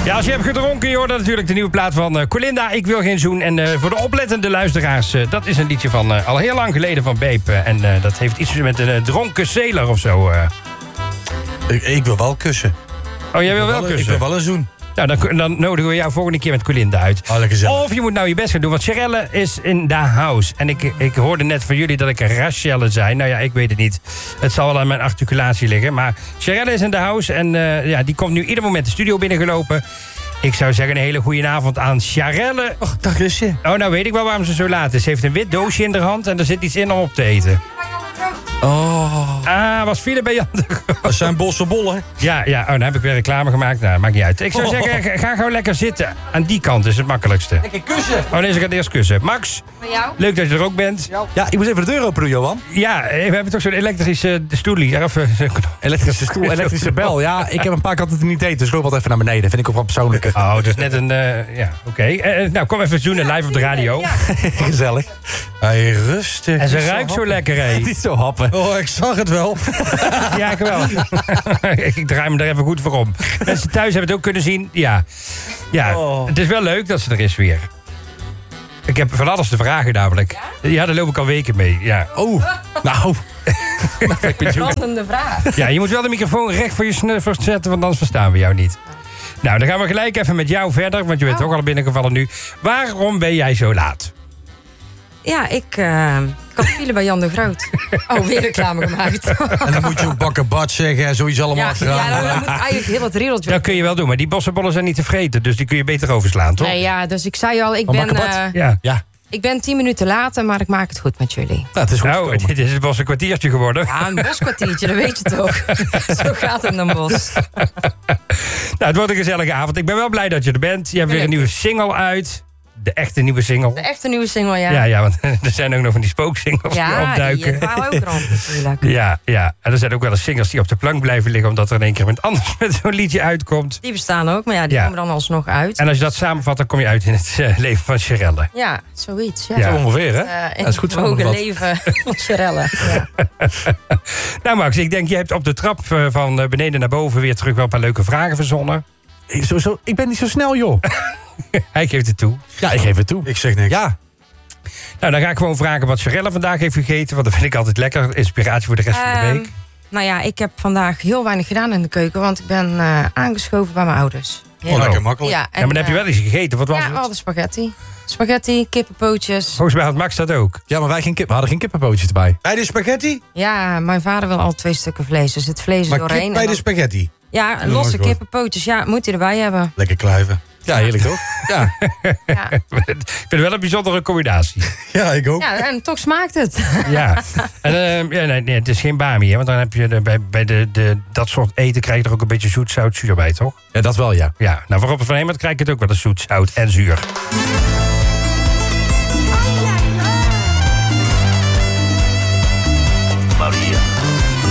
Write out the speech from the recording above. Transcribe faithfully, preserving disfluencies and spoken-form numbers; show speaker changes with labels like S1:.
S1: Ja, als je hebt gedronken, je hoort dat natuurlijk de nieuwe plaat van uh, Colinda. Ik wil geen zoen. En uh, voor de oplettende luisteraars, uh, dat is een liedje van uh, al heel lang geleden van Beep. Uh, en uh, dat heeft iets met een uh, dronken sailor of zo. Uh.
S2: Ik, ik wil wel kussen.
S1: Oh, jij wil wel, wel kussen?
S2: Ik wil wel een zoen.
S1: Nou, dan, dan nodigen we jou volgende keer met Colinda uit.
S2: Oh, lekker
S1: of je moet nou je best gaan doen, want Sherelle is in de house. En ik, ik hoorde net van jullie dat ik een Rachelle zei. Nou ja, ik weet het niet. Het zal wel aan mijn articulatie liggen. Maar Sherelle is in de house en uh, ja, die komt nu ieder moment de studio binnengelopen. Ik zou zeggen een hele goede avond aan Sherelle.
S2: Och, dag Rusje.
S1: Oh, nou weet ik wel waarom ze zo laat is. Ze heeft een wit doosje in haar hand en er zit iets in om op te eten.
S2: Oh.
S1: Ah, was file bij Jan de Groot.
S2: Dat zijn bossenbollen.
S1: Ja, ja. Oh, dan heb ik weer reclame gemaakt. Nou, maakt niet uit. Ik zou
S2: oh.
S1: zeggen, ga, ga gewoon lekker zitten. Aan die kant is het makkelijkste.
S2: Lekker kussen.
S1: Oh, nee, ze gaat eerst kussen. Max,
S3: Bij jou?
S1: leuk dat je er ook bent.
S2: Ja, ik moet even de deur openen, Johan.
S1: Ja, we hebben toch zo'n elektrische stoelie. Of,
S2: elektrische stoel, elektrische bel. Ja, ik heb een paar kanten het niet eten, dus loop wat even naar beneden. Vind ik ook wel persoonlijker.
S1: Oh, dat is net een... Uh, ja, oké. Okay. Uh, nou, kom even zoenen live op de radio.
S3: Ja.
S2: Gezellig. Hey, rustig.
S1: En ze ruikt zo lekker, hé.
S2: Niet zo happen.
S4: Oh, ik zag het wel.
S1: Ja, ik wel. Ik draai me er even goed voor om. Mensen thuis hebben het ook kunnen zien. Ja, ja. Oh. Het is wel leuk dat ze er is weer. Ik heb van alles te vragen namelijk. Ja, ja daar loop ik al weken mee. Ja.
S2: Oh, nou...
S3: Spannende vraag.
S1: Ja, je moet wel de microfoon recht voor je snuffers zetten, want anders verstaan we jou niet. Nou, dan gaan we gelijk even met jou verder, want je bent oh. ook al binnengevallen nu. Waarom ben jij zo laat?
S3: Ja, ik, uh, ik had file bij Jan de Groot. Oh, weer reclame gemaakt.
S2: En dan moet je ook bakken bad zeggen en zoiets allemaal
S3: ja,
S2: achteraan.
S3: Ja, dan moet eigenlijk heel het riedeltje...
S1: Dat kun je wel doen, maar die bossenbollen zijn niet te vreten, dus die kun je beter overslaan, toch?
S3: Nee, ja, dus ik zei al, ik ben... Uh,
S1: ja.
S2: ja.
S3: Ik ben tien minuten later, maar ik maak het goed met jullie.
S2: Ja, het is goed
S1: nou,
S2: gekomen.
S1: dit is het bos een kwartiertje geworden.
S3: Ja, een boskwartiertje, dat weet je toch. Zo gaat het in een bos.
S1: Nou, het wordt een gezellige avond. Ik ben wel blij dat je er bent. Je hebt weer een nieuwe single uit. De echte nieuwe single.
S3: De echte nieuwe single, ja.
S1: Ja, ja, want er zijn ook nog van die spooksingles
S3: ja,
S1: die opduiken.
S3: Ja, die waren ook rond natuurlijk.
S1: Ja, ja, en er zijn ook wel eens singles die op de plank blijven liggen, omdat er in één keer met anders met zo'n liedje uitkomt.
S3: Die bestaan ook, maar ja, die
S1: ja.
S3: komen dan alsnog uit.
S1: En als je dat samenvat, dan kom je uit in het uh, leven van Sherelle.
S3: Ja, zoiets. Ja.
S2: Ja. Zo ongeveer, hè?
S3: Uh, in
S2: dat is goed
S3: het hoge leven van Sherelle. Ja.
S1: Nou Max, ik denk, je hebt op de trap van beneden naar boven weer terug wel een paar leuke vragen verzonnen.
S2: Ik, zo, zo, ik ben niet zo snel, joh.
S1: Hij geeft het toe.
S2: Ja, ik geef het toe.
S4: Ik zeg niks.
S2: Ja.
S1: Nou, dan ga ik gewoon vragen wat Sherelle vandaag heeft gegeten. Want dat vind ik altijd lekker. Inspiratie voor de rest um, van de week.
S3: Nou ja, ik heb vandaag heel weinig gedaan in de keuken. Want ik ben uh, aangeschoven bij mijn ouders.
S4: Oh, lekker makkelijk.
S3: Ja, en,
S1: ja, maar dan heb je wel eens gegeten. Wat was
S3: ja,
S1: het?
S3: we hadden spaghetti. Spaghetti, kippenpootjes.
S1: Volgens mij had Max dat ook.
S2: Ja, maar wij geen kip, we hadden geen kippenpootjes erbij.
S4: Bij de spaghetti?
S3: Ja, mijn vader wil al twee stukken vlees. Dus het vlees
S4: maar
S3: er doorheen.
S4: Kip bij
S3: dan...
S4: de spaghetti?
S3: Ja, losse kippenpootjes. Ja, moet hij erbij hebben.
S4: Lekker kluiven.
S2: Ja, heerlijk toch? Ja.
S3: Ja.
S1: Ik vind het wel een bijzondere combinatie.
S4: Ja, ik ook.
S3: Ja, en toch smaakt het.
S1: Ja. En, uh, ja nee, nee, het is geen bami, hè? Want dan heb je de, bij, bij de, de, dat soort eten krijg je er ook een beetje zoet, zout, zuur bij, toch?
S2: Ja, dat wel, ja.
S1: Ja. Nou, voor Robert van Hemert krijg ik het ook wel eens zoet, zout en zuur.